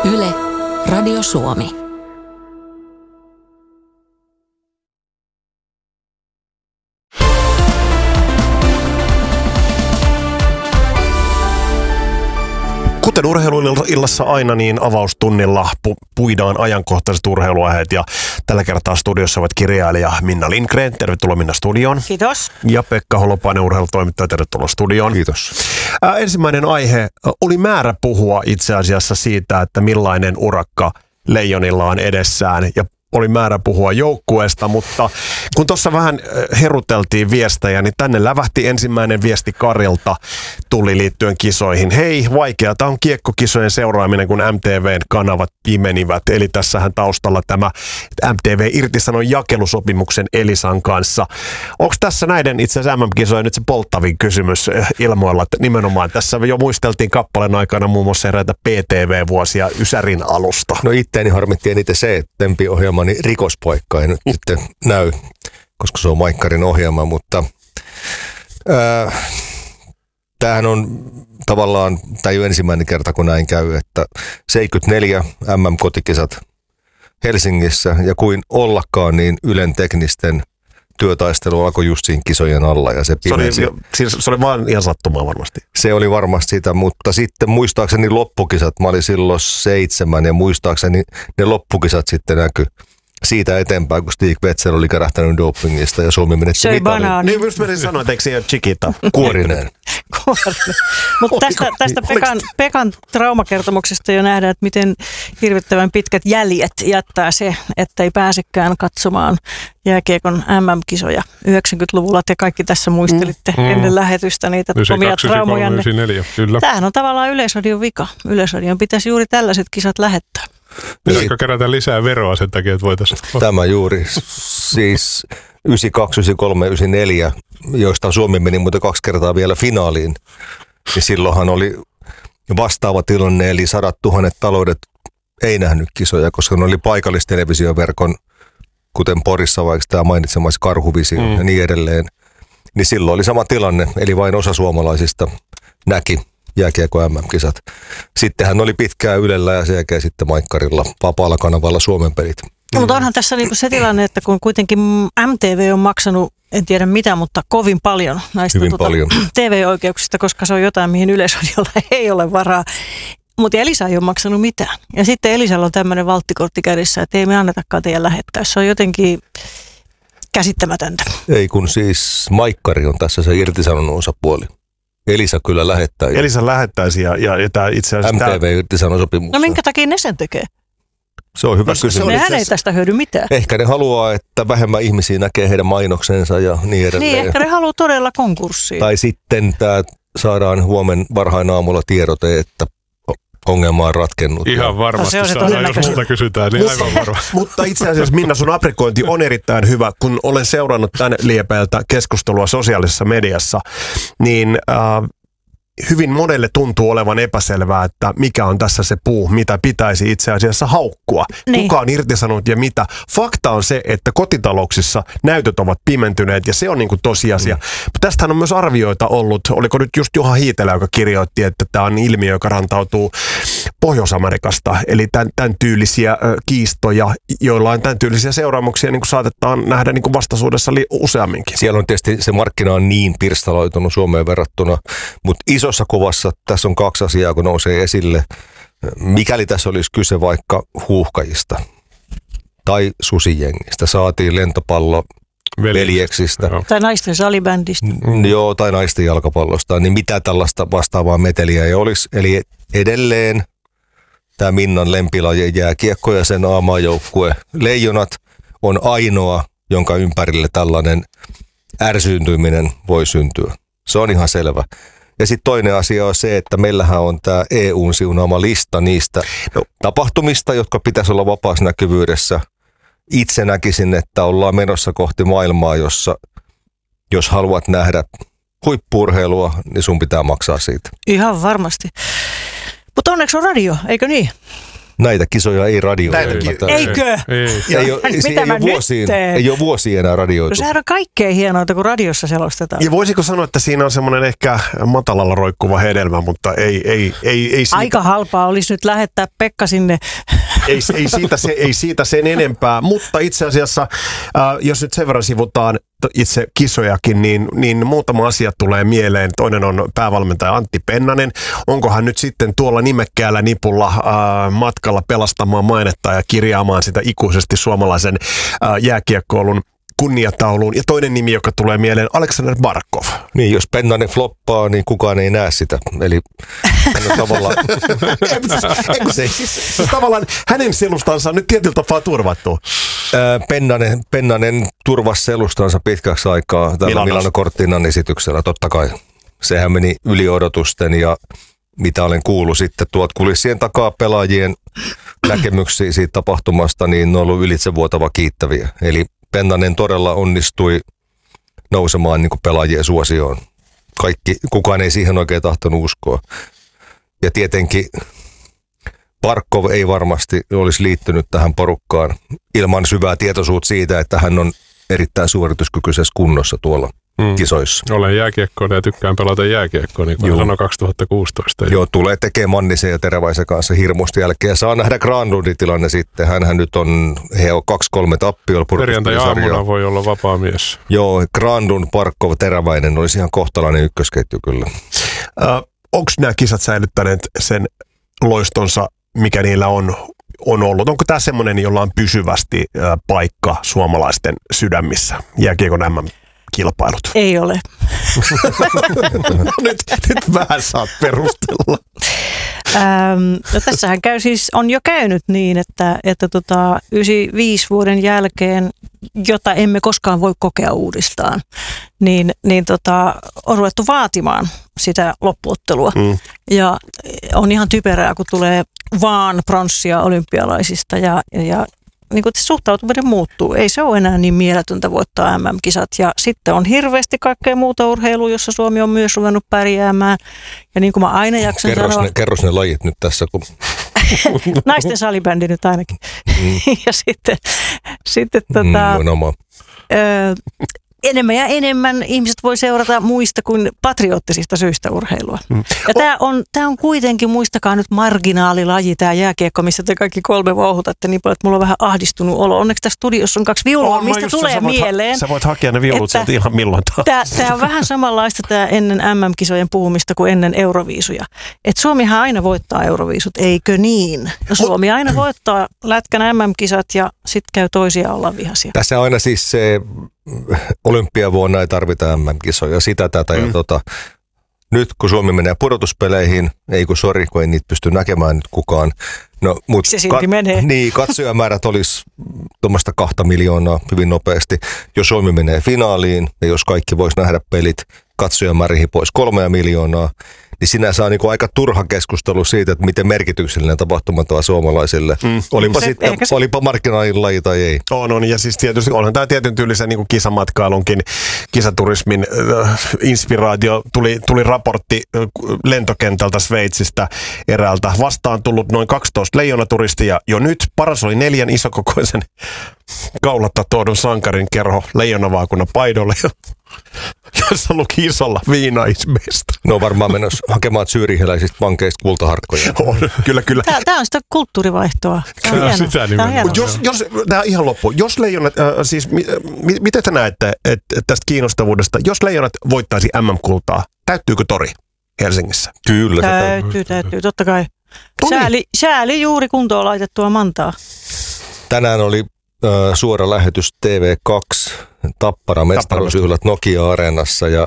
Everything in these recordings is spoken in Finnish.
Yle, Radio Suomi. Kuten urheiluillassa aina, niin avaustunnilla puidaan ajankohtaiset urheiluaiheet. Ja tällä kertaa studiossa ovat kirjailija Minna Lindgren. Tervetuloa Minna studioon. Kiitos. Ja Pekka Holopainen, urheilutoimittaja. Tervetuloa studioon. Kiitos. Ensimmäinen aihe oli määrä puhua itse asiassa siitä, että millainen urakka Leijonilla on edessään. Ja oli määrä puhua joukkueesta, mutta kun tuossa vähän heruteltiin viestejä, niin tänne lävähti ensimmäinen viesti Karilta, tuli liittyen kisoihin. Hei, vaikeata on kiekkokisojen seuraaminen, kun MTVn kanavat pimenivät. Eli tässähän taustalla tämä MTV irtisanoi jakelusopimuksen Elisan kanssa. Onko tässä näiden itse asiassa MM-kisojen nyt se polttavin kysymys ilmoilla, että nimenomaan tässä jo muisteltiin kappaleen aikana muun muassa eräitä PTV-vuosia Ysärin alusta. No itteeni harmitti eniten se, että Tempi-ohjelmani Rikospaikka ei nyt näy, koska se on Maikkarin ohjelma, mutta tämähän on tavallaan, tämä ei ole ensimmäinen kerta, kun näin käy, että 74 MM-kotikisat Helsingissä ja kuin ollakaan, niin Ylen teknisten työtaistelu alkoi just siinä kisojen alla. Ja se oli vaan ihan sattumaa varmasti. Se oli varmasti sitä, mutta sitten muistaakseni loppukisat, mä olin silloin 7 ja muistaakseni ne loppukisat sitten näkyi siitä eteenpäin, kun Stig Wetzel oli kärähtänyt dopingista ja Suomi menetti mitalin. Niin just menin sanoa, että eikö se ole Chiquita? Kuorinen. Mutta tästä Pekan traumakertomuksesta jo nähdään, että miten hirvittävän pitkät jäljet jättää se, että ei pääsekään katsomaan jääkiekon MM-kisoja 90-luvulla. Te kaikki tässä muistelitte ennen lähetystä niitä omia traumojanne. Tämähän on tavallaan Yleisradion vika. Yleisradion pitäisi juuri tällaiset kisat lähettää. Pitäisikö kerätä lisää veroa sen takia, että voitaisiin? Tämä juuri. Siis 92, 93, 94, joista Suomi meni muuten 2 kertaa vielä finaaliin. Niin silloinhan oli vastaava tilanne, eli 100 000 taloudet ei nähnyt kisoja, koska ne oli paikallistelevisioverkon, kuten Porissa vaikka tämä mainitsemassa Karhuvisio ja niin edelleen. Niin silloin oli sama tilanne, eli vain osa suomalaisista näki jääkiekko MM-kisat. Sittenhän oli pitkään Ylellä ja sen jälkeen sitten Maikkarilla vapaalla kanavalla Suomen pelit. No, mutta onhan tässä niinku se tilanne, että kun kuitenkin MTV on maksanut, en tiedä mitä, mutta kovin paljon näistä TV-oikeuksista, koska se on jotain, mihin Yleisradiolla ei ole varaa. Mutta Elisa ei ole maksanut mitään. Ja sitten Elisalla on tämmöinen valttikortti kädessä, että ei me annetakaan teidän lähettää. Se on jotenkin käsittämätöntä. Ei kun siis Maikkari on tässä se irtisanonut osapuoli. Elisa kyllä lähettäisi. Elisa lähettäisi ja tämä itse asiassa... MTV irtisanoi sopimuksen. No minkä takia ne sen tekee? Se on hyvä kysymys. Nehän ei tästä hyödy mitään. Ehkä ne haluaa, että vähemmän ihmisiä näkee heidän mainoksensa ja niin edelleen. Niin, ehkä ne haluaa todella konkurssiin. Tai sitten saadaan huomen varhain aamulla tiedote, että ongelma on ratkennut. Ihan varmasti saadaan, jos multa kysytään, niin aivan varmasti. Mutta itse asiassa Minna, sun aprikointi on erittäin hyvä. Kun olen seurannut tämän liepeältä keskustelua sosiaalisessa mediassa, niin hyvin monelle tuntuu olevan epäselvää, että mikä on tässä se puu, mitä pitäisi itse asiassa haukkua. Niin. Kuka on irtisanonut ja mitä. Fakta on se, että kotitalouksissa näytöt ovat pimentyneet ja se on niin kuin tosiasia. Tästähän on myös arvioita ollut. Oliko nyt just Juha Hiitelä, joka kirjoitti, että tämä on ilmiö, joka rantautuu Pohjois-Amerikasta. Eli tämän tyylisiä kiistoja, joilla on tämän tyylisiä seuraamuksia, niin kuin saatetaan nähdä niin kuin vastaisuudessa useamminkin. Siellä on tietysti se markkina on niin pirstaloitunut Suomeen verrattuna, mutta isossa kuvassa tässä on 2 asiaa, kun nousee esille. Mikäli tässä olisi kyse vaikka huuhkajista tai susijengistä, saatiin lentopallo veljeksistä. Tai naisten salibändistä. Joo, tai naisten jalkapallosta, niin mitä tällaista vastaavaa meteliä ei olisi. Eli edelleen tämä Minnan lempilaji jääkiekko ja sen A-maajoukkue Leijonat on ainoa, jonka ympärille tällainen ärsyyntyminen voi syntyä. Se on ihan selvä. Ja sitten toinen asia on se, että meillähän on tämä EU:n siunaama lista niistä tapahtumista, jotka pitäisi olla vapaassa näkyvyydessä. Itse näkisin, että ollaan menossa kohti maailmaa, jossa jos haluat nähdä huippu-urheilua, niin sun pitää maksaa siitä. Ihan varmasti. Mutta onneksi on radio, eikö niin? Näitä kisoja ei radioida. Eikö? Ei ole vuosiin enää radioitu. No sehän on kaikkein hienointa, kun radiossa selostetaan. Ja voisiko sanoa, että siinä on semmoinen ehkä matalalla roikkuva hedelmä, mutta ei siitä. Aika halpaa olisi nyt lähettää Pekka sinne. Ei siitä sen enempää, mutta itse asiassa, jos nyt sen verran sivutaan itse kisojakin, niin muutama asia tulee mieleen. Toinen on päävalmentaja Antti Pennanen. Onko hän nyt sitten tuolla nimekkäällä nipulla matkalla pelastamaan mainetta ja kirjaamaan sitä ikuisesti suomalaisen jääkiekkoilun kunniatauluun. Ja toinen nimi, joka tulee mieleen, Aleksander Barkov. Niin, jos Pennanen floppaa, niin kukaan ei näe sitä. Eli hän on tavallaan... tavallaan hänen selustansa on nyt tietyllä tapaa turvattu. Pennanen turvasi selustansa pitkäksi aikaa tällä Milano Cortinan esityksellä, totta kai. Sehän meni yli odotusten ja mitä olen kuullut sitten tuolta kulissien takaa pelaajien näkemyksiä siitä tapahtumasta, niin ne on ollut ylitsevuotava kiittäviä. Eli Pennanen todella onnistui nousemaan niin kuin pelaajien suosioon. Kukaan ei siihen oikein tahtonut uskoa. Ja tietenkin Barkov ei varmasti olisi liittynyt tähän porukkaan ilman syvää tietoisuutta siitä, että hän on erittäin suorituskykyisessä kunnossa tuolla kisoissa. Olen jääkiekkoinen ja tykkään pelata jääkiekkoa, niin kuin sanoi 2016. Joo, tulee tekemään Mannisen ja Teräväisen kanssa hirmusti jälkeen. Saa nähdä Granlundin tilanne sitten. Hänhän nyt on, he on 2-3 tappiolla. Perjantai-aamuna voi olla vapaa mies. Joo, Granlund, Barkov, Teräväinen olisi ihan kohtalainen ykkösketju kyllä. Onko nämä kisat säilyttäneet sen loistonsa, mikä niillä on ollut? Onko tämä semmoinen, jolla on pysyvästi paikka suomalaisten sydämissä, jääkiekon kilpailut? Ei ole. nyt vähän saat perustella. No tässähän on jo käynyt niin, että 95 vuoden jälkeen, jota emme koskaan voi kokea uudestaan, niin on ruvettu vaatimaan sitä loppuottelua. Ja on ihan typerää, kun tulee vaan pronssia olympialaisista ja niin kuin suhtautuminen muuttuu. Ei se ole enää niin mieletöntä voittaa MM-kisat. Ja sitten on hirveästi kaikkea muuta urheilua, jossa Suomi on myös ruvennut pärjäämään. Ja niin kuin mä aina jaksan sanoa... Kerros ne lajit nyt tässä. Kun... Naisten salibändi nyt ainakin. Ja sitten enemmän ja enemmän ihmiset voi seurata muista kuin patriottisista syistä urheilua. Ja tämä on kuitenkin, muistakaa nyt, marginaalilaji, tämä jääkiekko, missä te kaikki 3 vouhutatte niin paljon, että mulla on vähän ahdistunut olo. Onneksi tässä studiossa on 2 viulua, mistä tulee mieleen. Sä voit hakea ne viulut sieltä ihan milloin taas. Tämä on vähän samanlaista tämä ennen MM-kisojen puhumista kuin ennen Euroviisuja. Et Suomihan aina voittaa Euroviisut, eikö niin? Suomi aina voittaa lätkän MM-kisat ja sitten käy toisia olla vihaisia. Tässä on aina siis se... Olympiavuonna ei tarvita MM-kisoja, sitä tätä ja nyt kun Suomi menee pudotuspeleihin, kun ei niitä pysty näkemään nyt kukaan. No, mutta se silti menee. Niin, katsojamäärät olisi tuommoista 2 miljoonaa hyvin nopeasti. Jos Suomi menee finaaliin ja jos kaikki vois nähdä pelit, katsojamäärihin pois 3 miljoonaa, niin sinänsä on niin aika turha keskustelu siitä, että miten merkityksellinen tapahtuma on suomalaisille. Olipa markkinaalilaji tai ei. On, ja siis tietysti onhan tämä tietyn tyylisen niin kisamatkailunkin, kisaturismin inspiraatio. Tuli raportti lentokentältä Sveitsistä eräältä. Vastaan tullut noin 12 leijonaturistia jo nyt. Paras oli 4 isokokoisen kaulatta tuodun sankarin kerho leijonavaakunnan paidolle, jossa luki isolla Viina is best. No varmaan menossa hakemaan syyriheläisistä pankeista kultaharkkoja. Kyllä. Tämä on sitä kulttuurivaihtoa. Tämä on hienoa. Jos tämä ihan loppu. Jos leijonat, siis miten te näette tästä kiinnostavuudesta, jos leijonat voittaisi MM-kultaa, täyttyykö tori Helsingissä? Kyllä. Täyttyy, totta kai. Sääli juuri kuntoon laitettua mantaa. Tänään oli suora lähetys TV2, Tappara mestaruusjuhlat Nokia-areenassa ja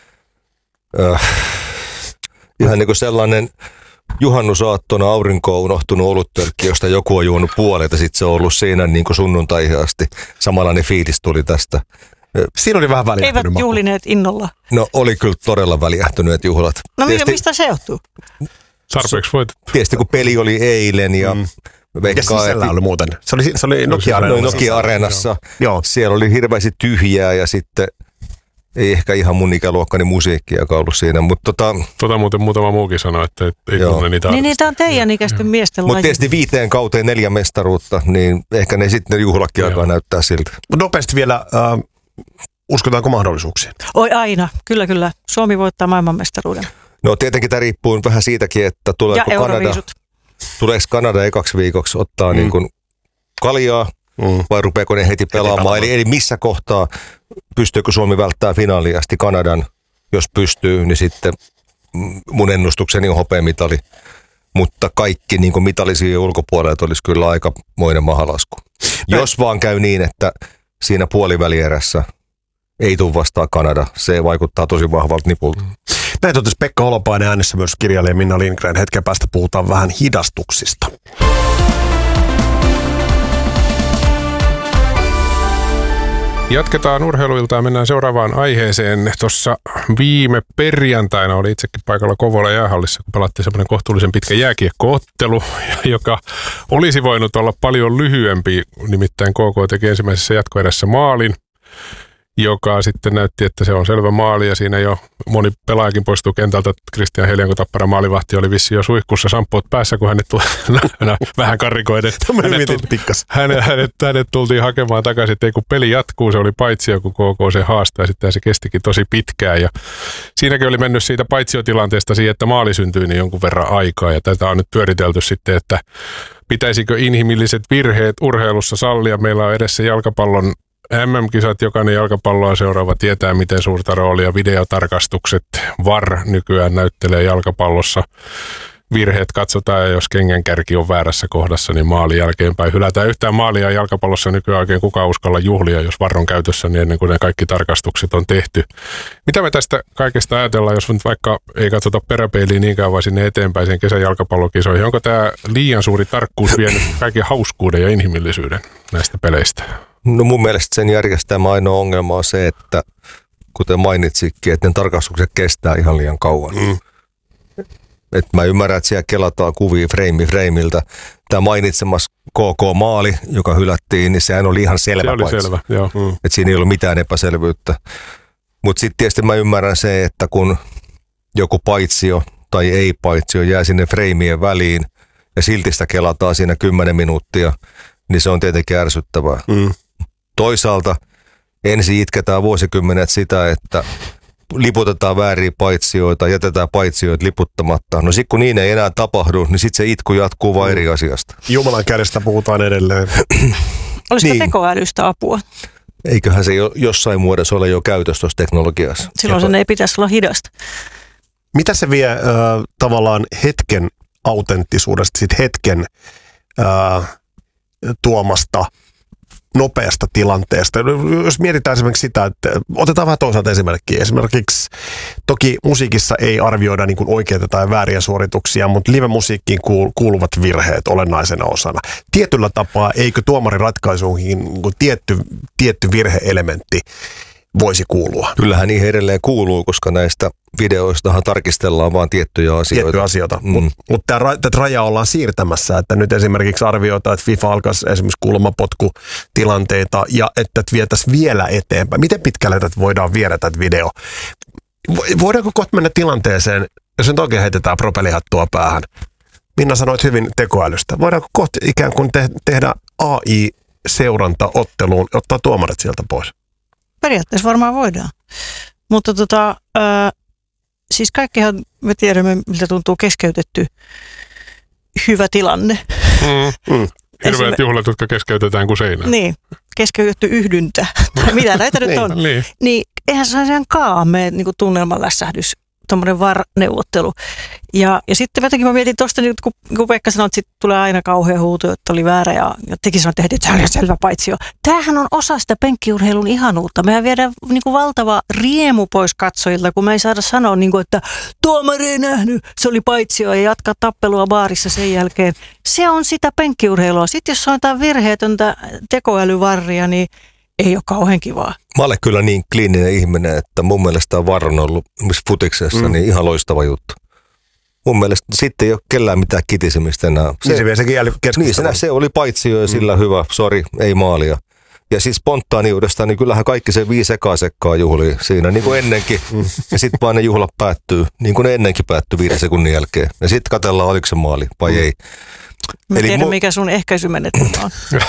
ihan niin kuin sellainen juhannusaattona aurinkoon unohtunut oluttölkki, josta joku on juonut puolet ja sitten se on ollut siinä niin kuin sunnuntaihin asti. Samanlainen fiilis tuli tästä. Siinä oli vähän väliähtynyt. Eivät juhlineet innolla. No oli kyllä todella väliähtyneet juhlat. No mistä se johtuu? Tarpeeksi voitettu. Tietysti kun peli oli eilen ja... Ja sisällä oli muuten. Se oli Nokia-areenassa. Nokia-areenassa. Siellä oli hirveästi tyhjää ja sitten ei ehkä ihan mun ikäluokkani musiikkiakaan ollut siinä, mutta Muuten muutama muukin sanoi, että ei tunne niitä. Niin niitä on teidän ikäisten miesten Mutta tietysti 5 kauteen 4 mestaruutta, niin ehkä ne sitten juhlakin alkaa näyttää siltä. Nopeasti vielä, uskotaanko mahdollisuuksiin? Oi aina, kyllä. Suomi voittaa maailmanmestaruuden. No tietenkin tämä riippuu vähän siitäkin, että tuleeko Kanada ekaksi viikoksi ottaa niin kuin kaljaa vai rupeako ne heti pelaamaan. Eli missä kohtaa pystyykö Suomi välttää finaaliin asti Kanadan, jos pystyy, niin sitten mun ennustukseni on hopeamitali. Mutta kaikki niin kuin mitalisiin ulkopuolelta olisi kyllä aikamoinen mahalasku. Jos vaan käy niin, että siinä puolivälierässä ei tule vastaan Kanada, se vaikuttaa tosi vahvalta nipulta. Näin totesi Pekka Holopainen, äänessä myös kirjailija Minna Lindgren. Hetken päästä puhutaan vähän hidastuksista. Jatketaan urheiluilta ja mennään seuraavaan aiheeseen. Tuossa viime perjantaina oli itsekin paikalla Kouvola jäähallissa, kun pelattiin semmoinen kohtuullisen pitkä jääkiekkoottelu, joka olisi voinut olla paljon lyhyempi. Nimittäin KK teki ensimmäisessä jatkoerässä maalin, joka sitten näytti, että se on selvä maali ja siinä jo moni pelaajakin poistuu kentältä. Kristian Helianko Tappara maalivahti oli vissiin jo suihkussa samppuot päässä, kun hänet tuli vähän karrikoiden. Hänet tultiin hakemaan takaisin, että ei kun peli jatkuu, se oli paitsio, kun KK se haastaa ja sitten se kestikin tosi pitkään. Ja siinäkin oli mennyt siitä paitsiotilanteesta siihen, että maali syntyi niin jonkun verran aikaa ja tätä on nyt pyöritelty sitten, että pitäisikö inhimilliset virheet urheilussa sallia. Meillä on edessä jalkapallon MM-kisat, jokainen jalkapalloa seuraava tietää, miten suurta roolia videotarkastukset, VAR nykyään näyttelee jalkapallossa. Virheet katsotaan ja jos kengänkärki on väärässä kohdassa, niin maalin jälkeenpäin hylätään. Yhtään maalia jalkapallossa nykyään oikein kukaan uskalla juhlia, jos VAR on käytössä, niin ennen kuin ne kaikki tarkastukset on tehty. Mitä me tästä kaikesta ajatellaan, jos nyt vaikka ei katsota peräpeiliin niinkään vaan sinne eteenpäin sen kesän jalkapallokisoihin? Onko tämä liian suuri tarkkuus vienyt kaiken hauskuuden ja inhimillisyyden näistä peleistä? No mun mielestä sen järjestelmä ainoa ongelma on se, että kuten mainitsikin, että ne tarkastukset kestää ihan liian kauan. Et mä ymmärrän, että siellä kelataan kuvia frameiltä. Tämä mainitsemassa KK-maali, joka hylättiin, niin sehän oli ihan selvä. Se oli selvä, joo. Että siinä ei ollut mitään epäselvyyttä. Mutta sitten tietysti mä ymmärrän se, että kun joku paitsio tai ei paitsio jää sinne freimien väliin ja silti sitä kelataan siinä 10 minuuttia, niin se on tietenkin ärsyttävää. Toisaalta ensin itketään vuosikymmenet sitä, että liputetaan vääriä paitsioita, jätetään paitsioita liputtamatta. No sitten kun niin ei enää tapahdu, niin sitten se itku jatkuu vain eri asiasta. Jumalan kädestä puhutaan edelleen. Olisiko tekoälystä apua? Eiköhän se jossain muodossa ole jo käytössä tuossa teknologiassa. Silloin sen ei pitäisi olla hidasta. Mitä se vie tavallaan hetken autenttisuudesta, sit hetken tuomasta nopeasta tilanteesta? Jos mietitään esimerkiksi sitä, että otetaan vähän toisaalta esimerkkiä. Esimerkiksi toki musiikissa ei arvioida niin kuin oikeita tai vääriä suorituksia, mutta live-musiikkiin kuuluvat virheet olennaisena osana. Tietyllä tapaa eikö tuomarin ratkaisuihin niin kuin tietty virhe-elementti voisi kuulua? Kyllähän niihin edelleen kuuluu, koska näistä videoistahan tarkistellaan vaan tiettyjä asioita. Mutta tätä rajaa ollaan siirtämässä, että nyt esimerkiksi arvioitaan, että FIFA alkaisi esimerkiksi kulmapotkutilanteita ja että vietäisiin vielä eteenpäin. Miten pitkälle tätä voidaan viedä tätä video? Voidaanko kohta mennä tilanteeseen, jos nyt oikein heitetään propellihattua päähän? Minna sanoit hyvin tekoälystä. Voidaanko kohta ikään kuin tehdä AI-seurantaotteluun ja ottaa tuomarit sieltä pois? Periaatteessa varmaan voidaan. Mutta siis kaikkihan me tiedämme, miltä tuntuu keskeytetty hyvä tilanne. Hirveät juhlat, jotka keskeytetään kuin seinään. Niin, keskeytetty yhdyntä. Tai mitä näitä nyt on. Niin, eihän se ole ihan kaamea niin tunnelman lässähdys, tuommoinen VAR-neuvottelu. Ja sitten jotenkin mä mietin tuosta, kun Pekka sanoi, että sitten tulee aina kauhean huuto, että oli väärä ja teki sanoi, että tämä oli selvä paitsio. Tämähän on osa sitä penkkiurheilun ihanuutta. Mehän viedään niin kuin valtava riemu pois katsojilta, kun me ei saada sanoa, niin kuin, että tuomari ei nähnyt, se oli paitsio ja jatkaa tappelua baarissa sen jälkeen. Se on sitä penkkiurheilua. Sitten jos on jotain virheetöntä tekoälyvarria, niin ei ole kauhean kivaa. Mä olen kyllä niin kliininen ihminen, että mun mielestä on VAR on ollut futiksessa niin ihan loistava juttu. Mun mielestä sitten ei ole kellään mitään kitisemistä enää. Se vie sekin niin, se oli paitsio ja sillä hyvä, sori, ei maalia. Ja siis spontaaniudesta, niin kyllähän kaikki se 5 sekkaa juhlii siinä, niin kuin ennenkin. Ja sitten vaan ne juhlat päättyy, niin kuin ne ennenkin päättyy 5 sekunnin jälkeen. Ja sitten katsellaan, oliko se maali vai ei. Mä tiedän, mikä sun ehkäisymenetelmä on.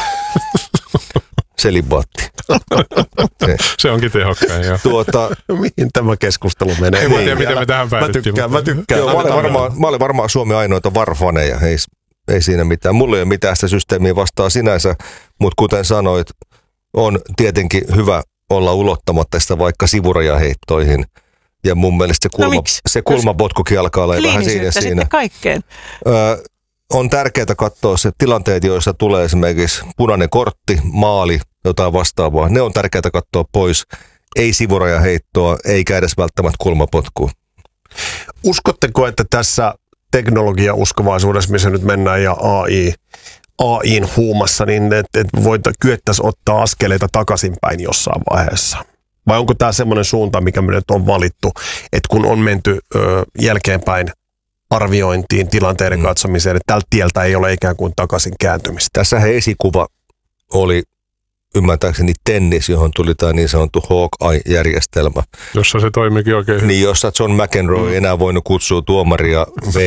Selibaatti. Se onkin tehokkain, joo. Mihin tämä keskustelu menee? En tiedä, miten me tähän päädyttiin. Mä tykkään. Joo, mä olen varmaan Suomen ainoita varfaneja. Ei siinä mitään. Mulla ei ole mitään sitä systeemiä vastaan sinänsä, mutta kuten sanoit, on tietenkin hyvä olla ulottamatta sitä vaikka sivurajaheittoihin. Ja mun mielestä se kulmapotkukin alkaa olla vähän siinä. Sitten kaikkeen. On tärkeää katsoa se tilanteet, joissa tulee esimerkiksi punainen kortti, maali, jotain vastaavaa. Ne on tärkeää katsoa pois. Ei sivurajaheittoa, eikä edes välttämättä kulmapotkua. Uskotteko, että tässä teknologiauskovaisuudessa, missä nyt mennään ja AI:n huumassa, niin että kyettäisiin ottaa askeleita takaisinpäin jossain vaiheessa? Vai onko tämä semmoinen suunta, mikä me nyt on valittu, että kun on menty jälkeenpäin arviointiin, tilanteiden katsomiseen, että tältä tieltä ei ole ikään kuin takaisin kääntymistä? Tässä esikuva oli ymmärtääkseni tennis, johon tuli tämä niin sanottu Hawkeye-järjestelmä. Jossa se toimikin oikein hyvin. Niin, jossa John McEnroe ei enää voinut kutsua tuomaria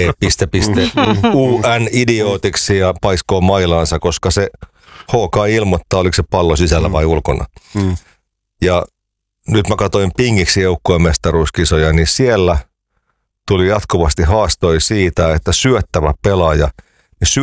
UN idiootiksi ja paiskoo mailaansa, koska se Hawkeye ilmoittaa, oliko se pallo sisällä vai ulkona. Ja nyt mä katsoin pingiksi joukkueen mestaruuskisoja, niin siellä tuli jatkuvasti haastoi siitä, että syöttävä pelaaja